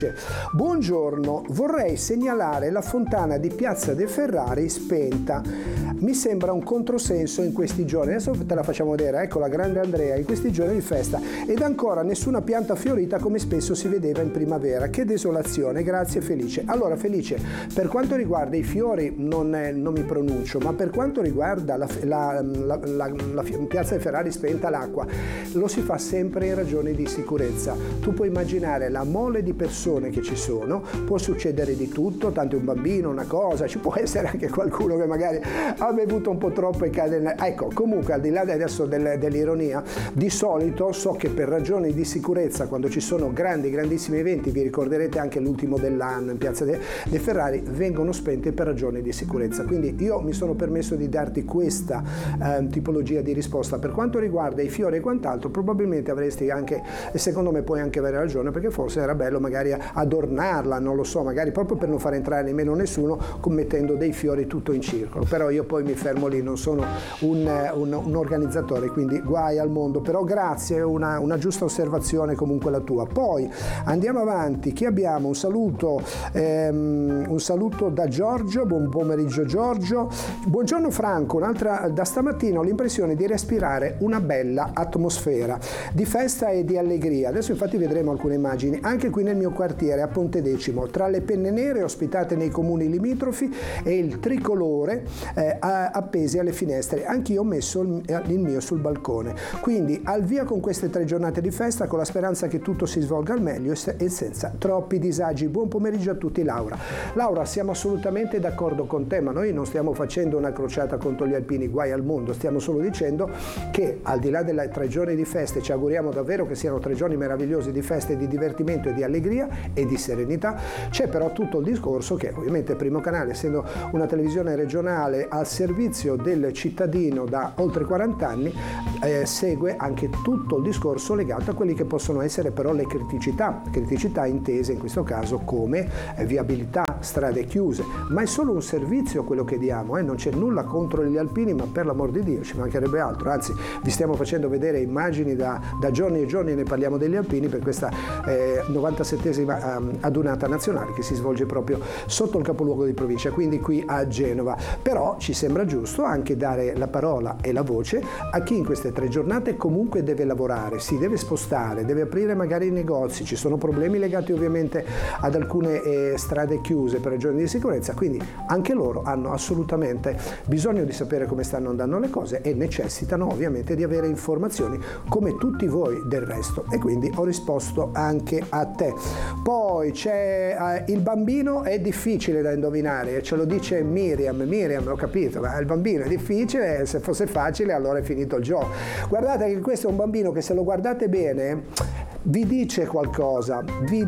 Buongiorno, vorrei segnalare la fontana di Piazza De Ferrari spenta. Mi sembra un controsenso in questi giorni. Adesso te la facciamo vedere, ecco la grande Andrea, in questi giorni di festa. Ed ancora nessuna pianta fiorita come spesso si vedeva in primavera. Che desolazione, grazie Felice. Allora Felice, per quanto riguarda i fiori non mi pronuncio, ma per quanto riguarda la Piazza De Ferrari spenta l'acqua, lo si fa sempre in ragioni di sicurezza. Tu puoi immaginare la mole di persone che ci sono, può succedere di tutto, tanto un bambino, una cosa, ci può essere anche qualcuno che magari ha bevuto un po' troppo e cade ecco, comunque al di là adesso dell'ironia, di solito so che per ragioni di sicurezza quando ci sono grandissimi eventi, vi ricorderete anche l'ultimo dell'anno in Piazza De Ferrari, vengono spente per ragioni di sicurezza. Quindi io mi sono permesso di darti questa tipologia di risposta. Per quanto riguarda i fiori e quant'altro, probabilmente avresti anche, e secondo me puoi anche avere ragione, perché forse era bello magari adornarla, non lo so, magari proprio per non far entrare nemmeno nessuno, mettendo dei fiori tutto in circolo. Però io poi mi fermo lì, non sono un organizzatore, quindi guai al mondo. Però grazie, una giusta osservazione comunque la tua. Poi andiamo avanti, chi abbiamo? Un saluto da Giorgio, buon pomeriggio Giorgio. Buongiorno Franco, un'altra da stamattina ho l'impressione di respirare una bella atmosfera di festa e di allegria. Adesso infatti vedremo alcune immagini, anche qui nel mio quartiere a Pontedecimo, tra le penne nere ospitate nei comuni limitrofi e il tricolore appesi alle finestre. Anch'io ho messo il mio sul balcone. Quindi al via con queste 3 giornate di festa, con la speranza che tutto si svolga al meglio e senza troppi disagi. Buon pomeriggio a tutti. Laura, siamo assolutamente d'accordo con te, ma noi non stiamo facendo una crociata contro gli alpini, guai al mondo, stiamo solo dicendo che al di là delle 3 giorni di feste, ci auguriamo davvero che siano 3 giorni meravigliosi di feste, di divertimento e di allegria e di serenità. C'è però tutto il discorso che ovviamente Primo Canale, essendo una televisione regionale al servizio del cittadino da oltre 40 anni, segue anche tutto il discorso legato a quelli che possono essere però le criticità intese in questo caso come viabilità, strade chiuse, ma è solo un servizio quello che diamo, non c'è nulla contro gli alpini, ma per l'amor di Dio ci mancherebbe altro, anzi vi stiamo facendo vedere immagini da giorni e giorni, ne parliamo degli alpini per questa 97esima adunata nazionale che si svolge proprio sotto il capoluogo di provincia, quindi qui a Genova. Però ci sembra giusto anche dare la parola e la voce a chi in queste 3 giornate comunque deve lavorare, si deve spostare, deve aprire magari i negozi, ci sono problemi legati ovviamente ad alcune strade chiuse per ragioni di sicurezza, quindi anche loro hanno assolutamente bisogno di sapere come stanno andando le cose e necessitano ovviamente di avere informazioni come tutti voi del resto, e quindi ho risposto anche a te. Poi c'è il bambino è difficile da indovinare, ce lo dice Miriam, ho capito, ma il bambino è difficile, se fosse facile allora è finito il gioco. Guardate che questo è un bambino che se lo guardate bene vi dice qualcosa,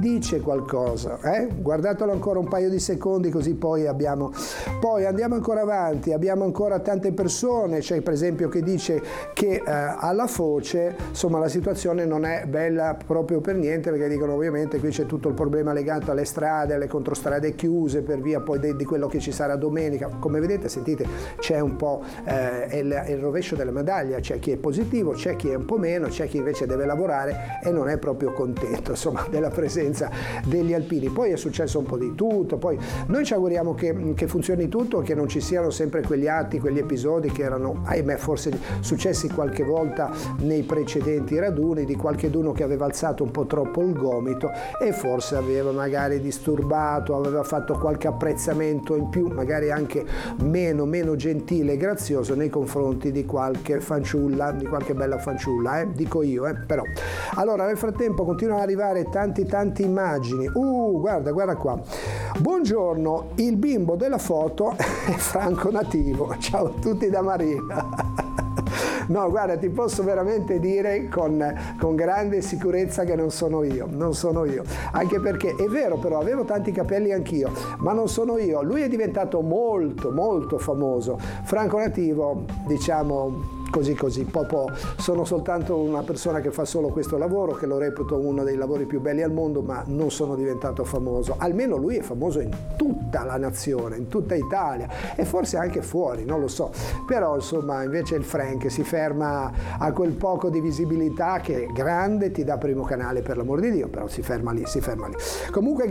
guardatelo ancora un paio di secondi così poi andiamo ancora avanti, abbiamo ancora tante persone, c'è per esempio che dice che alla Foce insomma la situazione non è bella proprio per niente, perché dicono ovviamente qui c'è tutto il problema legato alle strade, alle controstrade chiuse per via poi di quello che ci sarà domenica. Come vedete, sentite, c'è un po' il rovescio della medaglia, c'è chi è positivo, c'è chi è un po' meno, c'è chi invece deve lavorare e non è proprio contento insomma della presenza degli alpini. Poi è successo un po' di tutto, poi noi ci auguriamo che funzioni tutto, che non ci siano sempre quegli atti, quegli episodi che erano ahimè forse successi qualche volta nei precedenti raduni, di qualcheduno che aveva alzato un po' troppo il gomito e forse aveva magari disturbato, aveva fatto qualche apprezzamento in più, magari anche meno gentile e grazioso nei confronti di qualche fanciulla, di qualche bella fanciulla, dico io, però. Allora nel frattempo continuano ad arrivare tante immagini. Guarda qua. Buongiorno, il bimbo della foto è Franco Nativo. Ciao a tutti da Marina. No, guarda, ti posso veramente dire con grande sicurezza che non sono io, anche perché è vero, però avevo tanti capelli anch'io, ma non sono io. Lui è diventato molto famoso. Franco Nativo, diciamo così, sono soltanto una persona che fa solo questo lavoro, che lo reputo uno dei lavori più belli al mondo, ma non sono diventato famoso. Almeno lui è famoso in tutta la nazione, in tutta Italia e forse anche fuori, non lo so. Però insomma invece il Frank si ferma a quel poco di visibilità che grande ti dà Primo Canale, per l'amor di Dio, però si ferma lì. Comunque